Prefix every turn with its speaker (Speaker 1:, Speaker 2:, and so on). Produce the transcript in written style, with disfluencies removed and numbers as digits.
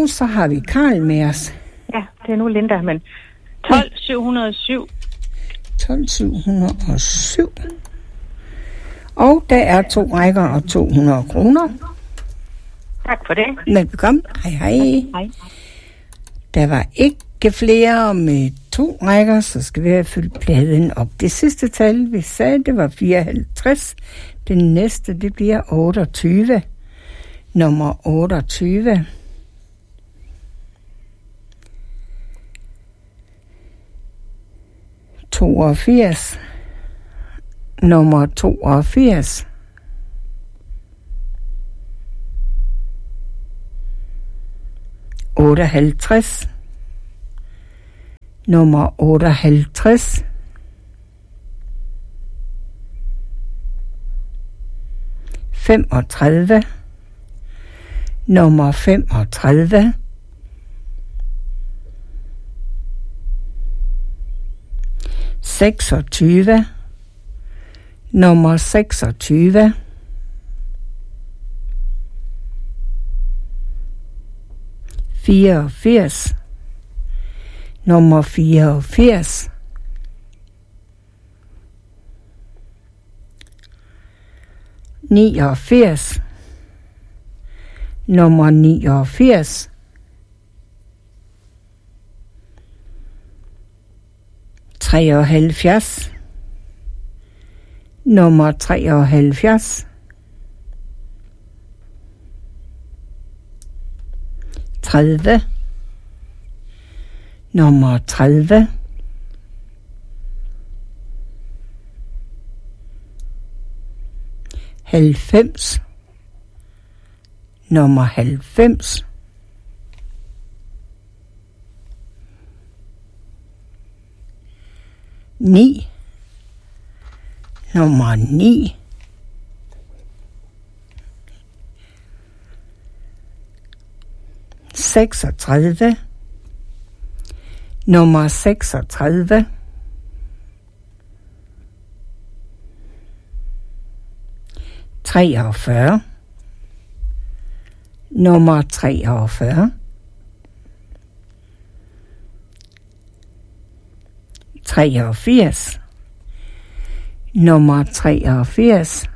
Speaker 1: Og så har vi Karl med os.
Speaker 2: Ja, det er nu Linda, men 12.707.
Speaker 1: 12.707. Og der er 2 rækker og 200 kroner.
Speaker 2: Tak for det.
Speaker 1: Velbekomme. Hej, hej.
Speaker 2: Hej.
Speaker 1: Der var ikke flere med 2 rækker, så skal vi have fyldt pladen op. Det sidste tal, vi sagde, det var 54. Den næste, det bliver 28. Nummer 28. ...82... nummer 82... ...58... nummer 58... ...35... nummer 35... ...26... nummer 26... ...84... nummer 84... ...89... nummer 89... ...73... nummer 73... ...30... nummer 30... ...90... nummer 90... ...9... nummer 9... ...36... nummer 36... ...43... nummer 43... ...83... nummer 83...